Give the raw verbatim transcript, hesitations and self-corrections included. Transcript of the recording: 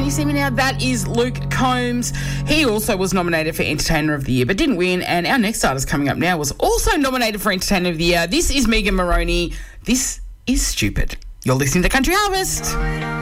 Can you see me now? That is Luke Combs. He also was nominated for Entertainer of the Year, but didn't win. And our next artist coming up now was also nominated for Entertainer of the Year. This is Megan Moroney. This is Stupid. You're listening to Country Harvest.